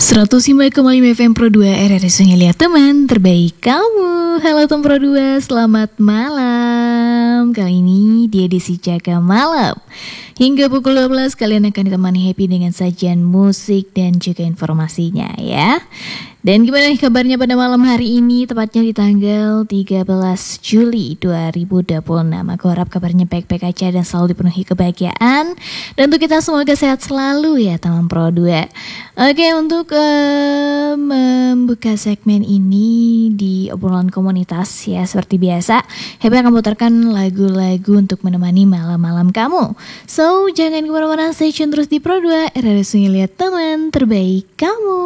105,5 FM Pro 2 RRI Sungai Liat teman terbaik kamu. Halo Tom Pro 2, selamat malam. Kali ini di edisi Jaga Malam. Hingga pukul 12 kalian akan ditemani happy dengan sajian musik dan juga informasinya ya. Dan gimana nih kabarnya pada malam hari ini, tepatnya di tanggal 13 Juli 2026. Aku harap kabarnya baik-baik aja dan selalu dipenuhi kebahagiaan. Dan untuk kita semoga sehat selalu ya teman Pro 2. Oke, untuk membuka segmen ini di obrolan komunitas ya, seperti biasa Happy akan putarkan lagu-lagu untuk menemani malam-malam kamu. So, jangan kemana-mana, stay tune terus di Pro 2 RRI Sungai Liat teman terbaik kamu.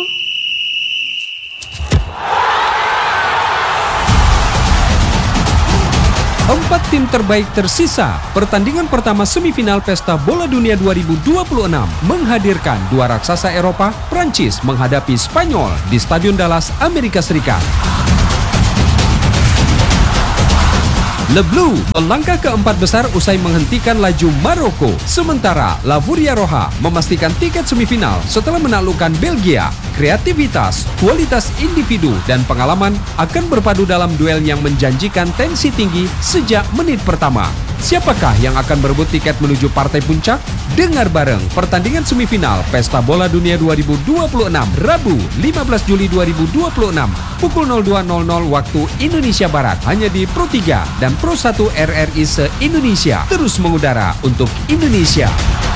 4 tim terbaik tersisa. Pertandingan pertama semifinal Pesta Bola Dunia 2026 menghadirkan dua raksasa Eropa, Prancis menghadapi Spanyol di Stadion Dallas, Amerika Serikat. Le Bleu melangkah ke 4 besar usai menghentikan laju Maroko. Sementara La Furia Roja memastikan tiket semifinal setelah menaklukkan Belgia. Kreativitas, kualitas individu, dan pengalaman akan berpadu dalam duel yang menjanjikan tensi tinggi sejak menit pertama. Siapakah yang akan berebut tiket menuju partai puncak? Dengar bareng pertandingan semifinal Pesta Bola Dunia 2026 Rabu 15 Juli 2026 pukul 02.00 waktu Indonesia Barat hanya di Pro 3 dan Pro 1 RRI se-Indonesia, terus mengudara untuk Indonesia.